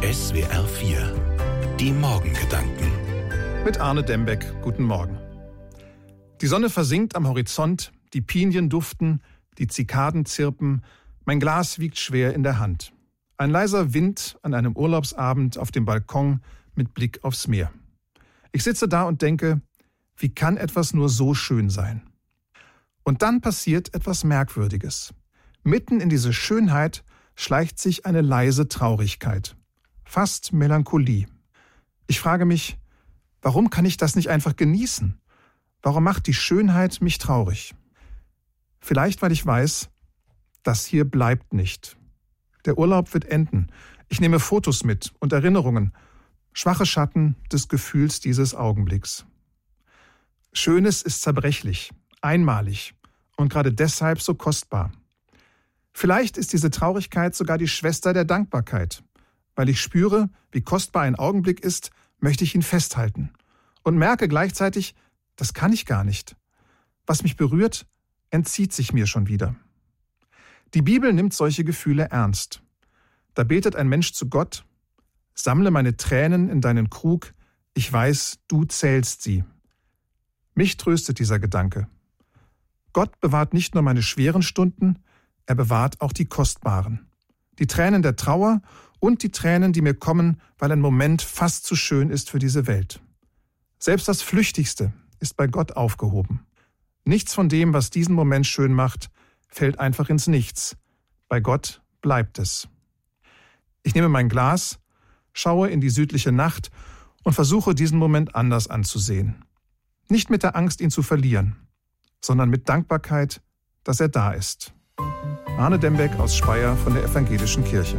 SWR 4. Die Morgengedanken. Mit Arne Dembeck. Guten Morgen. Die Sonne versinkt am Horizont, die Pinien duften, die Zikaden zirpen, mein Glas wiegt schwer in der Hand. Ein leiser Wind an einem Urlaubsabend auf dem Balkon mit Blick aufs Meer. Ich sitze da und denke, wie kann etwas nur so schön sein? Und dann passiert etwas Merkwürdiges. Mitten in diese Schönheit schleicht sich eine leise Traurigkeit, fast Melancholie. Ich frage mich, warum kann ich das nicht einfach genießen? Warum macht die Schönheit mich traurig? Vielleicht, weil ich weiß, das hier bleibt nicht. Der Urlaub wird enden. Ich nehme Fotos mit und Erinnerungen, schwache Schatten des Gefühls dieses Augenblicks. Schönes ist zerbrechlich, einmalig und gerade deshalb so kostbar. Vielleicht ist diese Traurigkeit sogar die Schwester der Dankbarkeit. Weil ich spüre, wie kostbar ein Augenblick ist, möchte ich ihn festhalten und merke gleichzeitig, das kann ich gar nicht. Was mich berührt, entzieht sich mir schon wieder. Die Bibel nimmt solche Gefühle ernst. Da betet ein Mensch zu Gott: Sammle meine Tränen in deinen Krug, ich weiß, du zählst sie. Mich tröstet dieser Gedanke. Gott bewahrt nicht nur meine schweren Stunden, er bewahrt auch die kostbaren. Die Tränen der Trauer und die Tränen, die mir kommen, weil ein Moment fast zu schön ist für diese Welt. Selbst das Flüchtigste ist bei Gott aufgehoben. Nichts von dem, was diesen Moment schön macht, fällt einfach ins Nichts. Bei Gott bleibt es. Ich nehme mein Glas, schaue in die südliche Nacht und versuche, diesen Moment anders anzusehen. Nicht mit der Angst, ihn zu verlieren, sondern mit Dankbarkeit, dass er da ist. Arne Dembeck aus Speyer von der Evangelischen Kirche.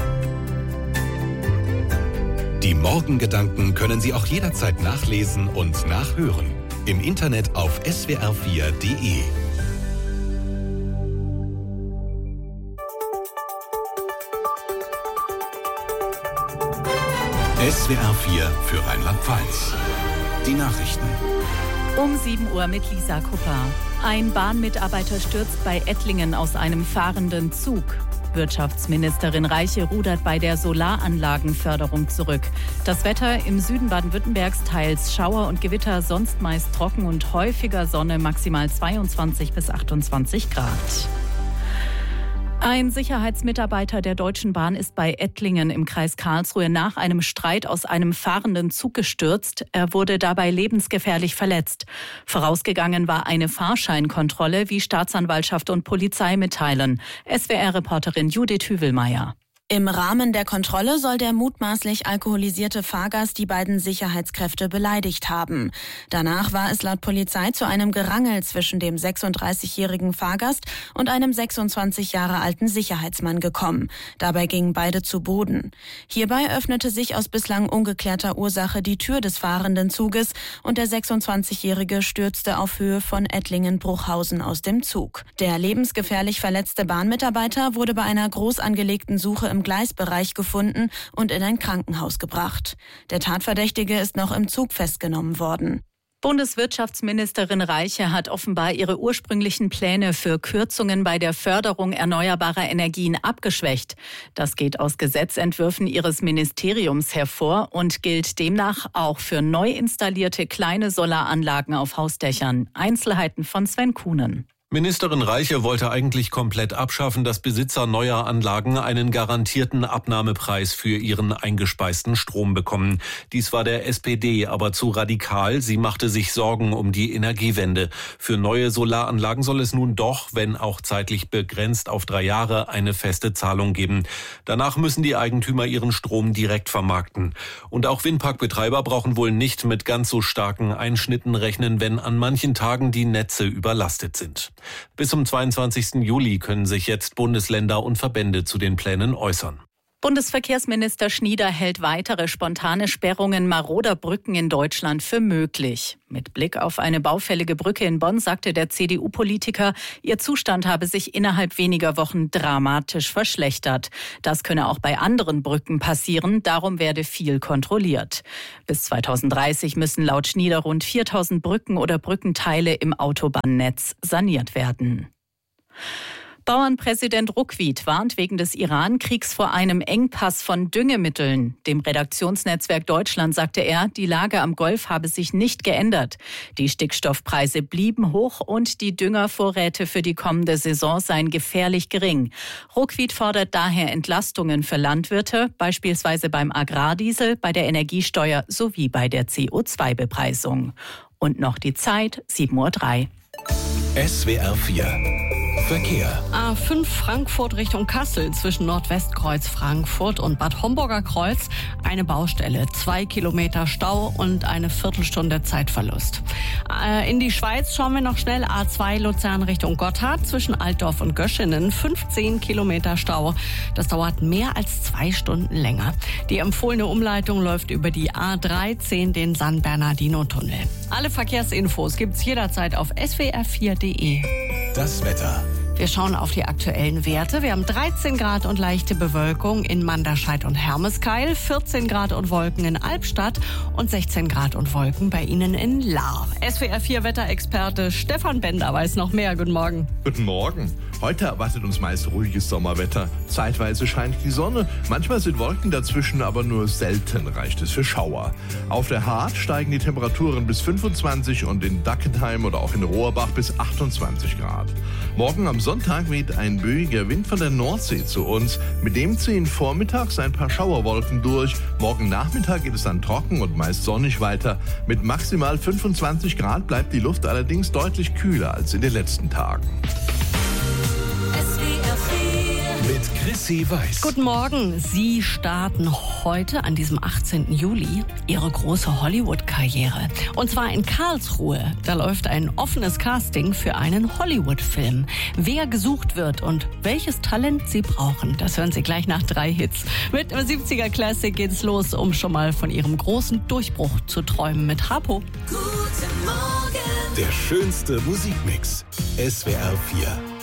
Die Morgengedanken können Sie auch jederzeit nachlesen und nachhören. Im Internet auf swr4.de. SWR 4 für Rheinland-Pfalz. Die Nachrichten. Um 7 Uhr mit Lisa Kupper. Ein Bahnmitarbeiter stürzt bei Ettlingen aus einem fahrenden Zug. Wirtschaftsministerin Reiche rudert bei der Solaranlagenförderung zurück. Das Wetter im Süden Baden-Württembergs teils Schauer und Gewitter, sonst meist trocken und häufiger Sonne, maximal 22 bis 28 Grad. Ein Sicherheitsmitarbeiter der Deutschen Bahn ist bei Ettlingen im Kreis Karlsruhe nach einem Streit aus einem fahrenden Zug gestürzt. Er wurde dabei lebensgefährlich verletzt. Vorausgegangen war eine Fahrscheinkontrolle, wie Staatsanwaltschaft und Polizei mitteilen. SWR-Reporterin Judith Hüvelmeier. Im Rahmen der Kontrolle soll der mutmaßlich alkoholisierte Fahrgast die beiden Sicherheitskräfte beleidigt haben. Danach war es laut Polizei zu einem Gerangel zwischen dem 36-jährigen Fahrgast und einem 26 Jahre alten Sicherheitsmann gekommen. Dabei gingen beide zu Boden. Hierbei öffnete sich aus bislang ungeklärter Ursache die Tür des fahrenden Zuges und der 26-jährige stürzte auf Höhe von Ettlingen-Bruchhausen aus dem Zug. Der lebensgefährlich verletzte Bahnmitarbeiter wurde bei einer groß angelegten Suche im Gleisbereich gefunden und in ein Krankenhaus gebracht. Der Tatverdächtige ist noch im Zug festgenommen worden. Bundeswirtschaftsministerin Reiche hat offenbar ihre ursprünglichen Pläne für Kürzungen bei der Förderung erneuerbarer Energien abgeschwächt. Das geht aus Gesetzentwürfen ihres Ministeriums hervor und gilt demnach auch für neu installierte kleine Solaranlagen auf Hausdächern. Einzelheiten von Sven Kuhnen. Ministerin Reiche wollte eigentlich komplett abschaffen, dass Besitzer neuer Anlagen einen garantierten Abnahmepreis für ihren eingespeisten Strom bekommen. Dies war der SPD aber zu radikal. Sie machte sich Sorgen um die Energiewende. Für neue Solaranlagen soll es nun doch, wenn auch zeitlich begrenzt auf 3 Jahre, eine feste Zahlung geben. Danach müssen die Eigentümer ihren Strom direkt vermarkten. Und auch Windparkbetreiber brauchen wohl nicht mit ganz so starken Einschnitten rechnen, wenn an manchen Tagen die Netze überlastet sind. Bis zum 22. Juli können sich jetzt Bundesländer und Verbände zu den Plänen äußern. Bundesverkehrsminister Schnieder hält weitere spontane Sperrungen maroder Brücken in Deutschland für möglich. Mit Blick auf eine baufällige Brücke in Bonn sagte der CDU-Politiker, ihr Zustand habe sich innerhalb weniger Wochen dramatisch verschlechtert. Das könne auch bei anderen Brücken passieren, darum werde viel kontrolliert. Bis 2030 müssen laut Schnieder rund 4.000 Brücken oder Brückenteile im Autobahnnetz saniert werden. Bauernpräsident Ruckwied warnt wegen des Iran-Kriegs vor einem Engpass von Düngemitteln. Dem Redaktionsnetzwerk Deutschland sagte er, die Lage am Golf habe sich nicht geändert. Die Stickstoffpreise blieben hoch und die Düngervorräte für die kommende Saison seien gefährlich gering. Ruckwied fordert daher Entlastungen für Landwirte, beispielsweise beim Agrardiesel, bei der Energiesteuer sowie bei der CO2-Bepreisung. Und noch die Zeit, 7:03 Uhr. SWR 4 Verkehr. A5 Frankfurt Richtung Kassel zwischen Nordwestkreuz Frankfurt und Bad Homburger Kreuz. Eine Baustelle, 2 Kilometer Stau und eine Viertelstunde Zeitverlust. In die Schweiz schauen wir noch schnell. A2 Luzern Richtung Gotthard zwischen Altdorf und Göschenen. 15 Kilometer Stau. Das dauert mehr als 2 Stunden länger. Die empfohlene Umleitung läuft über die A13, den San Bernardino-Tunnel. Alle Verkehrsinfos gibt's jederzeit auf swr4.de. Das Wetter. Wir schauen auf die aktuellen Werte. Wir haben 13 Grad und leichte Bewölkung in Manderscheid und Hermeskeil, 14 Grad und Wolken in Albstadt und 16 Grad und Wolken bei Ihnen in Lahr. SWR4 Wetterexperte Stefan Bender weiß noch mehr. Guten Morgen. Guten Morgen. Heute erwartet uns meist ruhiges Sommerwetter. Zeitweise scheint die Sonne, manchmal sind Wolken dazwischen, aber nur selten reicht es für Schauer. Auf der Hart steigen die Temperaturen bis 25 und in Dackenheim oder auch in Rohrbach bis 28 Grad. Morgen am Sonntag weht ein böiger Wind von der Nordsee zu uns. Mit dem ziehen vormittags ein paar Schauerwolken durch. Morgen Nachmittag geht es dann trocken und meist sonnig weiter. Mit maximal 25 Grad bleibt die Luft allerdings deutlich kühler als in den letzten Tagen. Mit Chrissy Weiß. Guten Morgen. Sie starten heute, an diesem 18. Juli, Ihre große Hollywood-Karriere. Und zwar in Karlsruhe. Da läuft ein offenes Casting für einen Hollywood-Film. Wer gesucht wird und welches Talent Sie brauchen, das hören Sie gleich nach 3 Hits. Mit dem 70er Classic geht's los, um schon mal von Ihrem großen Durchbruch zu träumen mit Harpo. Guten Morgen. Der schönste Musikmix. SWR 4.